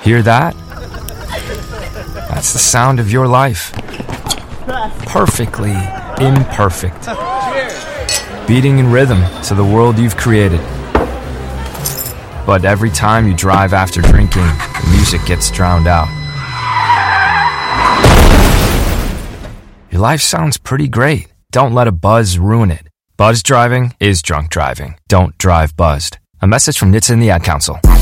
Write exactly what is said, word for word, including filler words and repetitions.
Hear that? That's the sound of your life. Perfectly imperfect. Beating in rhythm to the world you've created. But every time you drive after drinking, the music gets drowned out. Your life sounds pretty great. Don't let a buzz ruin it. Buzz driving is drunk driving. Don't drive buzzed. A message from N H T S A and the Ad Council.